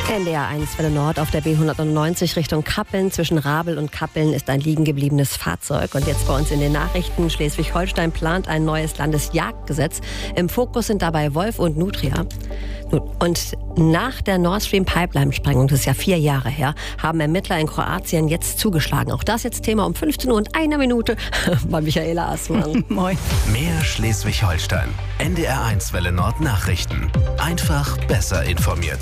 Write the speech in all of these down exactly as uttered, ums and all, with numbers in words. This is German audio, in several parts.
N D R eins Welle Nord auf der B hundertneunundneunzig Richtung Kappeln. Zwischen Rabel und Kappeln ist ein liegen gebliebenes Fahrzeug. Und jetzt bei uns in den Nachrichten: Schleswig-Holstein plant ein neues Landesjagdgesetz. Im Fokus sind dabei Wolf und Nutria. Und nach der Nord Stream Pipeline-Sprengung, das ist ja vier Jahre her, haben Ermittler in Kroatien jetzt zugeschlagen. Auch das jetzt Thema um fünfzehn Uhr und einer Minute bei Michaela Assmann. Moin. Mehr Schleswig-Holstein. N D R eins Welle Nord Nachrichten. Einfach besser informiert.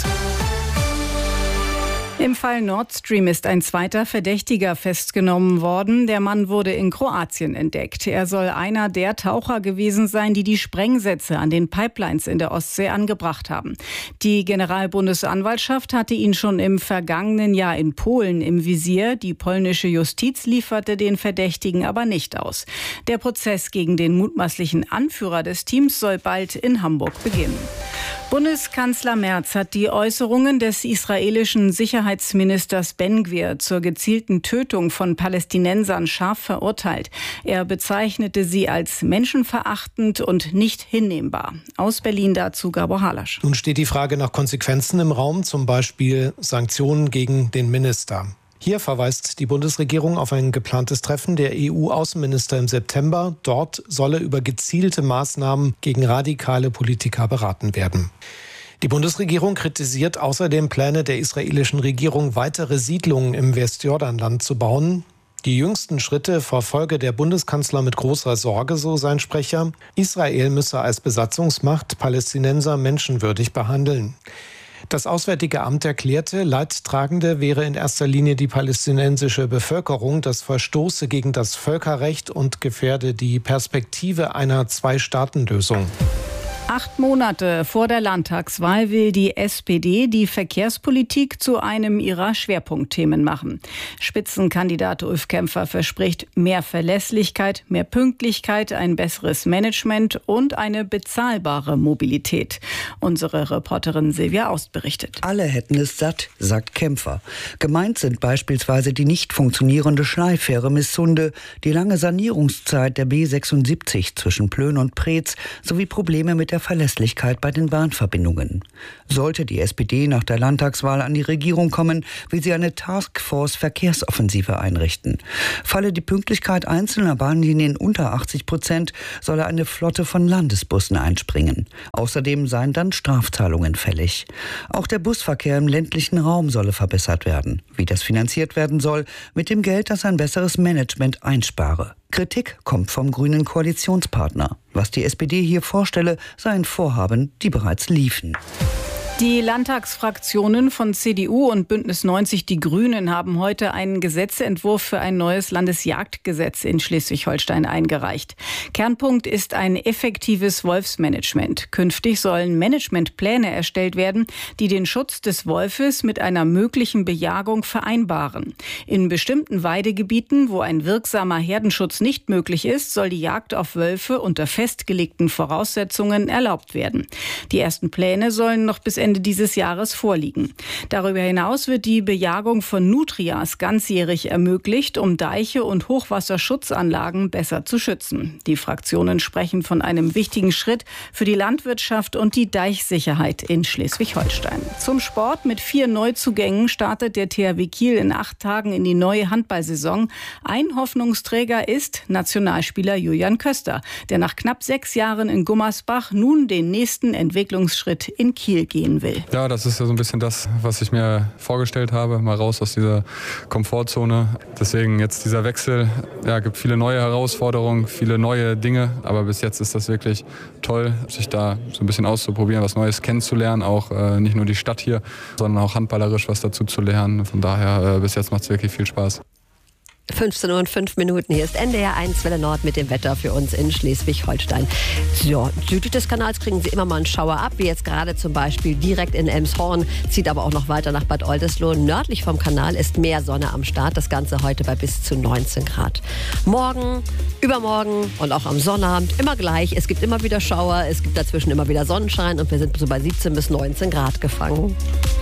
Im Fall Nord Stream ist ein zweiter Verdächtiger festgenommen worden. Der Mann wurde in Kroatien entdeckt. Er soll einer der Taucher gewesen sein, die die Sprengsätze an den Pipelines in der Ostsee angebracht haben. Die Generalbundesanwaltschaft hatte ihn schon im vergangenen Jahr in Polen im Visier. Die polnische Justiz lieferte den Verdächtigen aber nicht aus. Der Prozess gegen den mutmaßlichen Anführer des Teams soll bald in Hamburg beginnen. Bundeskanzler Merz hat die Äußerungen des israelischen Sicherheitsministers Ben-Gvir zur gezielten Tötung von Palästinensern scharf verurteilt. Er bezeichnete sie als menschenverachtend und nicht hinnehmbar. Aus Berlin dazu Gabor Halasch. Nun steht die Frage nach Konsequenzen im Raum, zum Beispiel Sanktionen gegen den Minister. Hier verweist die Bundesregierung auf ein geplantes Treffen der E U-Außenminister im September. Dort solle über gezielte Maßnahmen gegen radikale Politiker beraten werden. Die Bundesregierung kritisiert außerdem Pläne der israelischen Regierung, weitere Siedlungen im Westjordanland zu bauen. Die jüngsten Schritte verfolge der Bundeskanzler mit großer Sorge, so sein Sprecher. Israel müsse als Besatzungsmacht Palästinenser menschenwürdig behandeln. Das Auswärtige Amt erklärte, Leidtragende wäre in erster Linie die palästinensische Bevölkerung. Das verstoße gegen das Völkerrecht und gefährde die Perspektive einer Zwei-Staaten-Lösung. Acht Monate vor der Landtagswahl will die S P D die Verkehrspolitik zu einem ihrer Schwerpunktthemen machen. Spitzenkandidat Ulf Kämpfer verspricht mehr Verlässlichkeit, mehr Pünktlichkeit, ein besseres Management und eine bezahlbare Mobilität. Unsere Reporterin Silvia Aust berichtet. Alle hätten es satt, sagt Kämpfer. Gemeint sind beispielsweise die nicht funktionierende Schleifähre Missunde, die lange Sanierungszeit der B sechsundsiebzig zwischen Plön und Preetz sowie Probleme mit der Verlässlichkeit bei den Bahnverbindungen. Sollte die S P D nach der Landtagswahl an die Regierung kommen, will sie eine Taskforce Verkehrsoffensive einrichten. Falle die Pünktlichkeit einzelner Bahnlinien unter achtzig Prozent, solle eine Flotte von Landesbussen einspringen. Außerdem seien dann Strafzahlungen fällig. Auch der Busverkehr im ländlichen Raum solle verbessert werden. Wie das finanziert werden soll, mit dem Geld, das ein besseres Management einspare. Kritik kommt vom grünen Koalitionspartner. Was die S P D hier vorstelle, seien Vorhaben, die bereits liefen. Die Landtagsfraktionen von C D U und Bündnis neunzig Die Grünen haben heute einen Gesetzentwurf für ein neues Landesjagdgesetz in Schleswig-Holstein eingereicht. Kernpunkt ist ein effektives Wolfsmanagement. Künftig sollen Managementpläne erstellt werden, die den Schutz des Wolfes mit einer möglichen Bejagung vereinbaren. In bestimmten Weidegebieten, wo ein wirksamer Herdenschutz nicht möglich ist, soll die Jagd auf Wölfe unter festgelegten Voraussetzungen erlaubt werden. Die ersten Pläne sollen noch bis Ende dieses Jahres vorliegen. Darüber hinaus wird die Bejagung von Nutrias ganzjährig ermöglicht, um Deiche und Hochwasserschutzanlagen besser zu schützen. Die Fraktionen sprechen von einem wichtigen Schritt für die Landwirtschaft und die Deichsicherheit in Schleswig-Holstein. Zum Sport: Mit vier Neuzugängen startet der T H W Kiel in acht Tagen in die neue Handballsaison. Ein Hoffnungsträger ist Nationalspieler Julian Köster, der nach knapp sechs Jahren in Gummersbach nun den nächsten Entwicklungsschritt in Kiel gehen will. Ja, das ist ja so ein bisschen das, was ich mir vorgestellt habe, mal raus aus dieser Komfortzone. Deswegen jetzt dieser Wechsel, ja, gibt viele neue Herausforderungen, viele neue Dinge, aber bis jetzt ist das wirklich toll, sich da so ein bisschen auszuprobieren, was Neues kennenzulernen, auch äh, nicht nur die Stadt hier, sondern auch handballerisch was dazu zu lernen. Von daher, äh, bis jetzt macht es wirklich viel Spaß. fünfzehn Uhr und fünf Minuten. Hier ist N D R eins Welle Nord mit dem Wetter für uns in Schleswig-Holstein. So, südlich des Kanals kriegen Sie immer mal einen Schauer ab, wie jetzt gerade zum Beispiel direkt in Elmshorn, zieht aber auch noch weiter nach Bad Oldesloe. Nördlich vom Kanal ist mehr Sonne am Start. Das Ganze heute bei bis zu neunzehn Grad. Morgen, übermorgen und auch am Sonnabend immer gleich. Es gibt immer wieder Schauer, es gibt dazwischen immer wieder Sonnenschein und wir sind so bei siebzehn bis neunzehn Grad gefangen.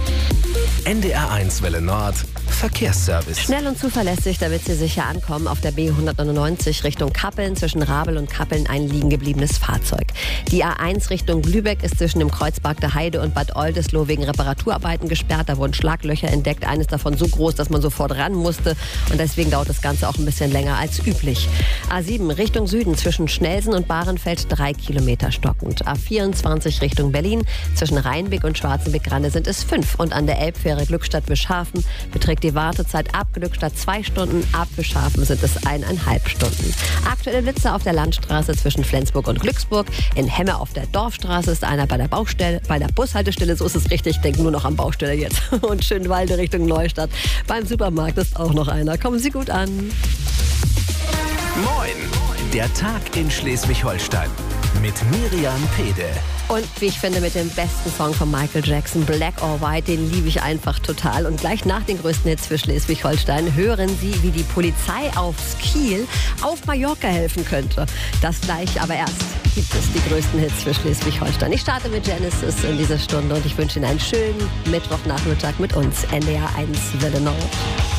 N D R eins Welle Nord Verkehrsservice. Schnell und zuverlässig, damit Sie sicher ankommen. Auf der B hundertneunundneunzig Richtung Kappeln, zwischen Rabel und Kappeln ein liegen gebliebenes Fahrzeug. Die A eins Richtung Lübeck ist zwischen dem Kreuzberg der Heide und Bad Oldesloe wegen Reparaturarbeiten gesperrt. Da wurden Schlaglöcher entdeckt, eines davon so groß, dass man sofort ran musste. Und deswegen dauert das Ganze auch ein bisschen länger als üblich. A sieben Richtung Süden zwischen Schnelsen und Bahrenfeld drei Kilometer stockend. A vierundzwanzig Richtung Berlin zwischen Rheinbeck und Schwarzenbeck-Grande sind es fünf. Und an der Elbfähre Glückstadt-Bischhafen beträgt die Wartezeit ab Glückstadt zwei Stunden, ab Bischhafen sind es eineinhalb Stunden. Aktuelle Blitze auf der Landstraße zwischen Flensburg und Glücksburg. In Hemme auf der Dorfstraße ist einer bei der Baustelle, bei der Bushaltestelle, so ist es richtig, ich denke nur noch an Baustelle jetzt. Und Schönwalde Richtung Neustadt. Beim Supermarkt ist auch noch einer. Kommen Sie gut an. Moin, der Tag in Schleswig-Holstein mit Miriam Pede. Und wie ich finde, mit dem besten Song von Michael Jackson, Black or White, den liebe ich einfach total. Und gleich nach den größten Hits für Schleswig-Holstein hören Sie, wie die Polizei aufs Kiel auf Mallorca helfen könnte. Das gleich, aber erst gibt es die größten Hits für Schleswig-Holstein. Ich starte mit Genesis in dieser Stunde und ich wünsche Ihnen einen schönen Mittwochnachmittag mit uns, N D R eins Welle Nord.